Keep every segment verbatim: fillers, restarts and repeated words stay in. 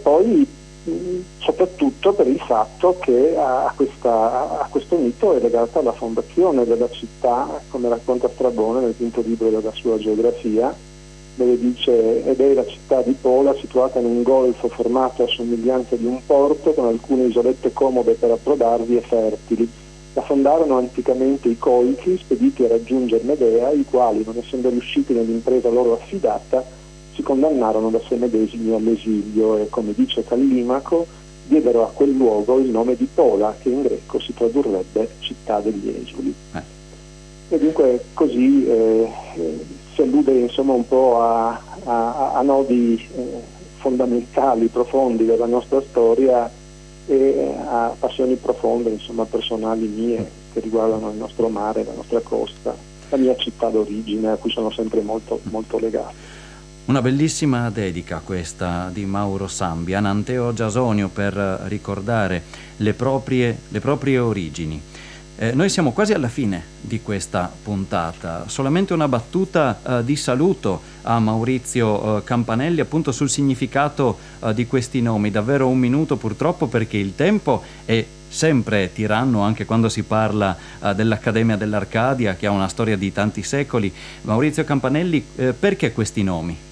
poi mh, soprattutto per il fatto che a, questa, a questo mito è legata la fondazione della città, come racconta Strabone nel quinto libro della sua geografia, dove dice: ed è la città di Pola, situata in un golfo formato a somiglianza di un porto, con alcune isolette comode per approdarvi e fertili. La fondarono anticamente i Colchi, spediti a raggiungere Medea, i quali, non essendo riusciti nell'impresa loro affidata, si condannarono da sé medesimi all'esilio e, come dice Callimaco, diedero a quel luogo il nome di Pola, che in greco si tradurrebbe città degli esuli. Eh. E dunque così eh, eh, si allude insomma un po' a, a, a nodi eh, fondamentali, profondi della nostra storia, e a passioni profonde, insomma, personali mie, che riguardano il nostro mare, la nostra costa, la mia città d'origine, a cui sono sempre molto, molto legato. Una bellissima dedica questa di Mauro Sambi, Ananteo Giasonio, per ricordare le proprie, le proprie origini. Eh, noi siamo quasi alla fine di questa puntata, solamente una battuta eh, di saluto a Maurizio eh, Campanelli appunto sul significato eh, di questi nomi, davvero un minuto purtroppo, perché il tempo è sempre tiranno anche quando si parla eh, dell'Accademia dell'Arcadia, che ha una storia di tanti secoli. Maurizio Campanelli, eh, perché questi nomi?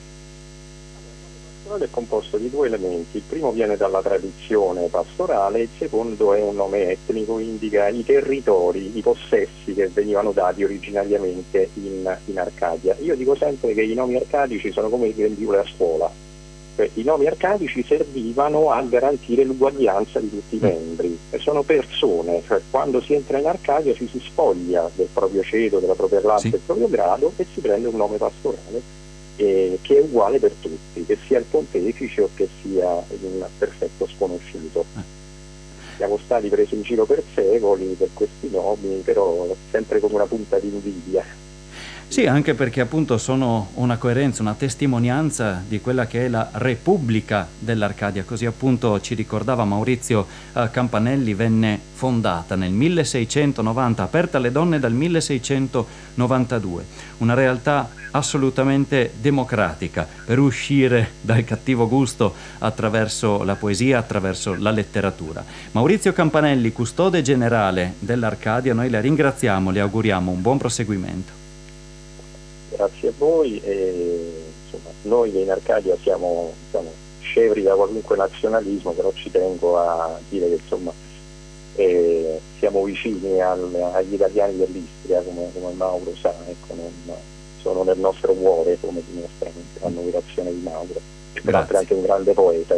È composto di due elementi: il primo viene dalla tradizione pastorale, il secondo è un nome etnico, indica i territori, i possessi che venivano dati originariamente in, in Arcadia. Io dico sempre che i nomi arcadici sono come i grembiule a scuola, cioè, i nomi arcadici servivano a garantire l'uguaglianza di tutti i membri, e sono persone, cioè quando si entra in Arcadia ci si spoglia del proprio ceto, della propria classe, sì, del proprio grado, e si prende un nome pastorale Eh, che è uguale per tutti, che sia il pontefice o che sia un perfetto sconosciuto. Siamo stati presi in giro per secoli per questi nomi, però sempre come una punta di invidia. Sì, anche perché appunto sono una coerenza, una testimonianza di quella che è la Repubblica dell'Arcadia, così appunto ci ricordava Maurizio eh, Campanelli. Venne fondata nel milleseicentonovanta, aperta alle donne dal milleseicentonovantadue, una realtà assolutamente democratica per uscire dal cattivo gusto attraverso la poesia, attraverso la letteratura. Maurizio Campanelli, custode generale dell'Arcadia, noi la ringraziamo, le auguriamo un buon proseguimento. Grazie a voi, e insomma, noi in Arcadia siamo, siamo scevri da qualunque nazionalismo, però ci tengo a dire che insomma eh, siamo vicini al, agli italiani dell'Istria, come, come Mauro sa, ecco, non, sono nel nostro cuore, come dimostra l'annotazione di Mauro, e peraltro è anche un grande poeta.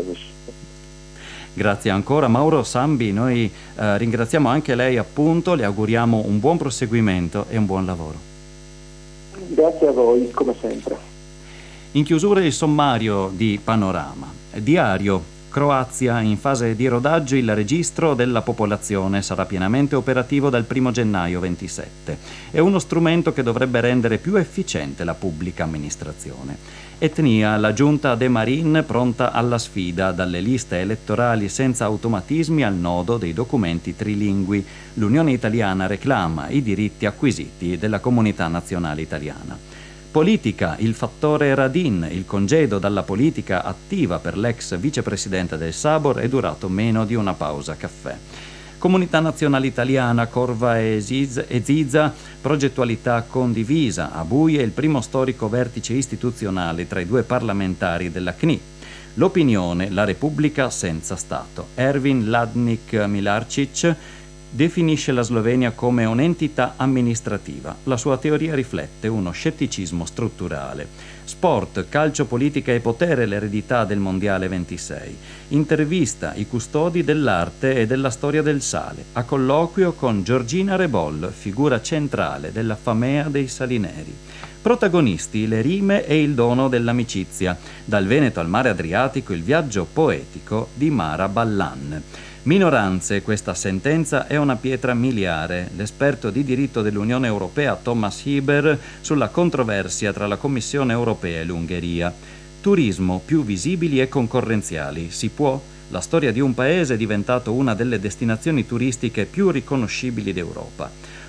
Grazie ancora Mauro Sambi, noi eh, ringraziamo anche lei appunto, le auguriamo un buon proseguimento e un buon lavoro. Grazie a voi, come sempre. In chiusura il sommario di Panorama. Diario. Croazia, in fase di rodaggio il registro della popolazione sarà pienamente operativo dal primo gennaio ventisette. È uno strumento che dovrebbe rendere più efficiente la pubblica amministrazione. Etnia, la giunta De Marin pronta alla sfida, dalle liste elettorali senza automatismi al nodo dei documenti trilingui. L'Unione Italiana reclama i diritti acquisiti della comunità nazionale italiana. Politica, il fattore Radin, il congedo dalla politica attiva per l'ex vicepresidente del Sabor è durato meno di una pausa caffè. Comunità nazionale italiana, Corva e Ziza, progettualità condivisa. A Buie il primo storico vertice istituzionale tra i due parlamentari della C N I. L'opinione, la Repubblica senza Stato. Ervin Ladnik Milarčić definisce la Slovenia come un'entità amministrativa. La sua teoria riflette uno scetticismo strutturale. Sport, calcio, politica e potere, l'eredità del Mondiale ventisei. Intervista, i custodi dell'arte e della storia del sale. A colloquio con Giorgina Rebol, figura centrale della Famea dei Salineri. Protagonisti, le rime e il dono dell'amicizia. Dal Veneto al mare Adriatico, il viaggio poetico di Mara Ballan. Minoranze, questa sentenza è una pietra miliare. L'esperto di diritto dell'Unione Europea Thomas Hieber sulla controversia tra la Commissione Europea e l'Ungheria. Turismo, più visibili e concorrenziali. Si può? La storia di un paese è diventato una delle destinazioni turistiche più riconoscibili d'Europa.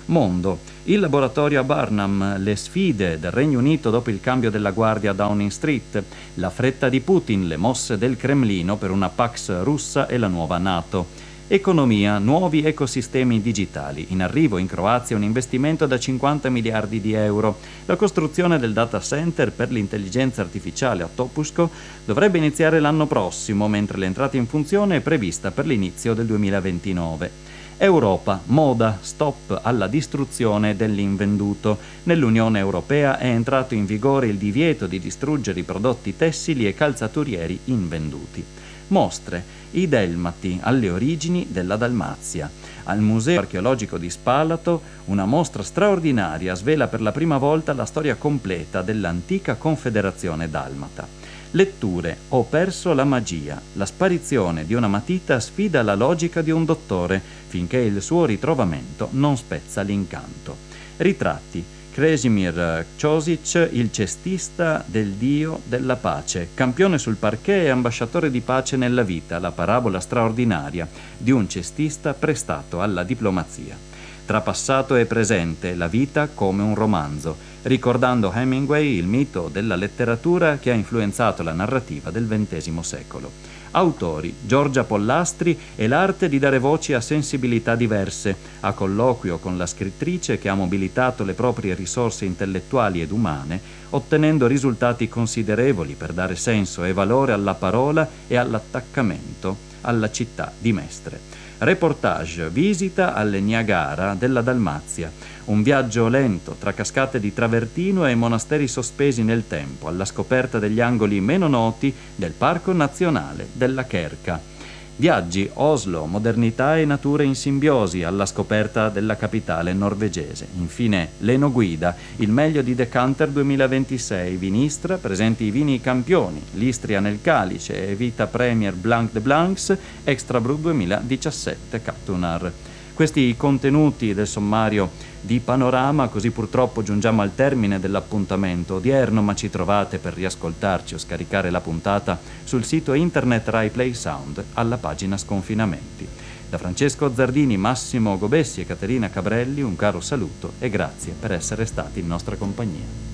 Mondo, il laboratorio a Burnham, le sfide del Regno Unito dopo il cambio della guardia a Downing Street, la fretta di Putin, le mosse del Cremlino per una Pax russa e la nuova NATO. Economia, nuovi ecosistemi digitali. In arrivo in Croazia un investimento da cinquanta miliardi di euro. La costruzione del data center per l'intelligenza artificiale a Topusco dovrebbe iniziare l'anno prossimo, mentre l'entrata in funzione è prevista per l'inizio del duemilaventinove. Europa, moda, stop alla distruzione dell'invenduto. Nell'Unione Europea è entrato in vigore il divieto di distruggere i prodotti tessili e calzaturieri invenduti. Mostre, i Delmati alle origini della Dalmazia. Al Museo Archeologico di Spalato una mostra straordinaria svela per la prima volta la storia completa dell'antica confederazione dalmata. Letture, Ho perso la magia. La sparizione di una matita sfida la logica di un dottore finché il suo ritrovamento non spezza l'incanto. Ritratti, Kresimir Čosić, il cestista del dio della pace, campione sul parquet e ambasciatore di pace nella vita, la parabola straordinaria di un cestista prestato alla diplomazia. Tra passato e presente, la vita come un romanzo, ricordando Hemingway, il mito della letteratura che ha influenzato la narrativa del ventesimo secolo. Autori, Giorgia Pollastri e l'arte di dare voci a sensibilità diverse, a colloquio con la scrittrice che ha mobilitato le proprie risorse intellettuali ed umane, ottenendo risultati considerevoli per dare senso e valore alla parola e all'attaccamento alla città di Mestre. Reportage, visita alle Niagara della Dalmazia, un viaggio lento tra cascate di travertino e monasteri sospesi nel tempo, alla scoperta degli angoli meno noti del Parco Nazionale della Kerka. Viaggi, Oslo, modernità e natura in simbiosi, alla scoperta della capitale norvegese. Infine, l'Enoguida, il meglio di Decanter duemilaventisei, Vinistra, presenti i vini campioni, l'Istria nel calice e Vita Premier Blanc de Blancs, Extra Brut duemiladiciassette, Captunar. Questi i contenuti del sommario di Panorama, così purtroppo giungiamo al termine dell'appuntamento odierno, ma ci trovate per riascoltarci o scaricare la puntata sul sito internet Rai Play Sound alla pagina Sconfinamenti. Da Francesco Zardini, Massimo Gobessi e Caterina Cabrelli un caro saluto e grazie per essere stati in nostra compagnia.